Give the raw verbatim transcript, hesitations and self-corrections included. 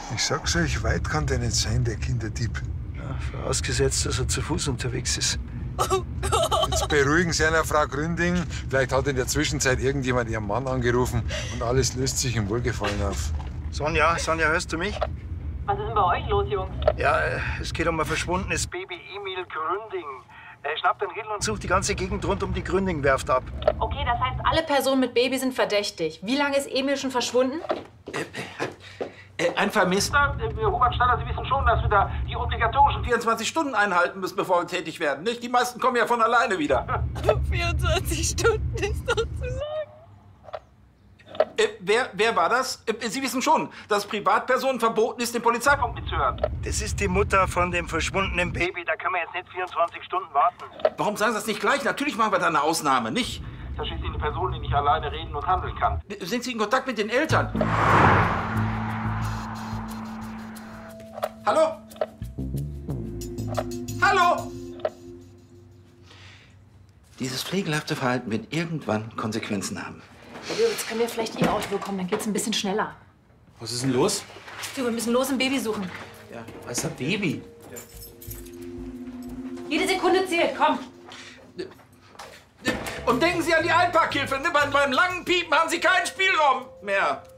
Ich sag's euch, weit kann der nicht sein, der Kinderdieb. Ja, vorausgesetzt, dass er zu Fuß unterwegs ist. Oh Gott. Jetzt beruhigen Sie einer Frau Gründing. Vielleicht hat in der Zwischenzeit irgendjemand Ihren Mann angerufen und alles löst sich im Wohlgefallen auf. Sonja, Sonja, hörst du mich? Was ist denn bei euch los, Jungs? Ja, äh, es geht um ein verschwundenes Baby Emil Gründing. Er schnappt den Riedel und sucht die ganze Gegend rund um die Gründing-Werft ab. Okay, das heißt, alle Personen mit Baby sind verdächtig. Wie lange ist Emil schon verschwunden? Äh, ein Vermisster? Äh, Hubert Staller, Sie wissen schon, dass wir da die obligatorischen vierundzwanzig Stunden einhalten müssen, bevor wir tätig werden, nicht? Die meisten kommen ja von alleine wieder. vierundzwanzig Stunden ist doch zu lang. Äh, wer, wer war das? Äh, Sie wissen schon, dass Privatpersonen verboten ist, den Polizeifunk mitzuhören. Das ist die Mutter von dem verschwundenen Baby. Da können wir jetzt nicht vierundzwanzig Stunden warten. Warum sagen Sie das nicht gleich? Natürlich machen wir da eine Ausnahme, nicht? Das ist schließlich eine Person, die nicht alleine reden und handeln kann. Sind Sie in Kontakt mit den Eltern? Hallo? Hallo? Dieses pflegelhafte Verhalten wird irgendwann Konsequenzen haben. Herr Dürr, jetzt können wir vielleicht Ihr Auto bekommen, dann geht's ein bisschen schneller. Was ist denn los? Du, wir müssen los ein Baby suchen. Ja, was ist ein Baby? Jede Sekunde zählt, komm. Und denken Sie an die Einparkhilfe. Ne? Beim, beim langen Piepen haben Sie keinen Spielraum mehr.